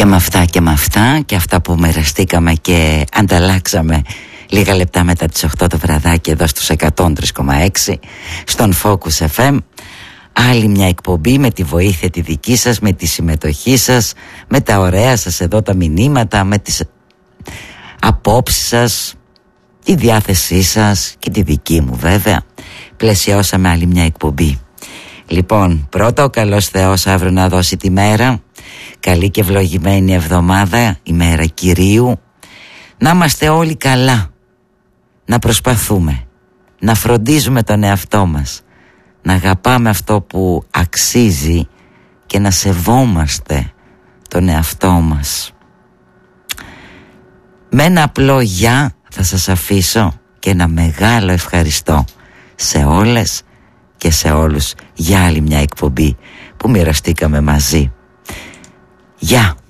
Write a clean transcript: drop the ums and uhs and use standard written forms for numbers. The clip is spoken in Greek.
Και με αυτά και αυτά που μοιραστήκαμε και ανταλλάξαμε λίγα λεπτά μετά τις 8 το βραδάκι εδώ στους 103,6 στον Focus FM. Άλλη μια εκπομπή με τη βοήθεια τη δική σας, με τη συμμετοχή σας, με τα ωραία σας εδώ τα μηνύματα, με τις απόψεις σας, τη διάθεσή σας και τη δική μου βέβαια. Πλαισιώσαμε άλλη μια εκπομπή. Λοιπόν, πρώτα ο καλός Θεός αύριο να δώσει τη μέρα. Καλή και ευλογημένη εβδομάδα, ημέρα Κυρίου. Να είμαστε όλοι καλά. Να προσπαθούμε. Να φροντίζουμε τον εαυτό μας. Να αγαπάμε αυτό που αξίζει και να σεβόμαστε τον εαυτό μας. Με ένα απλό γεια θα σας αφήσω και ένα μεγάλο ευχαριστώ σε όλες και σε όλους για άλλη μια εκπομπή που μοιραστήκαμε μαζί. Γεια!